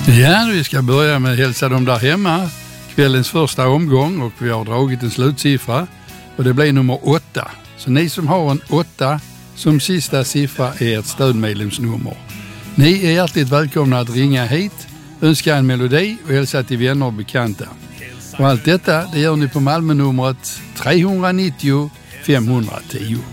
Ja, vi ska börja med att hälsa dem där hemma. Kvällens första omgång och vi har dragit en slutsiffra och det blir nummer 8. Så ni som har en 8 som sista siffra är ett stödmedlemsnummer. Ni är hjärtligt välkomna att ringa hit, önska en melodi och hälsa till vänner och bekanta. Och allt detta det gör ni på Malmönumret 390 510.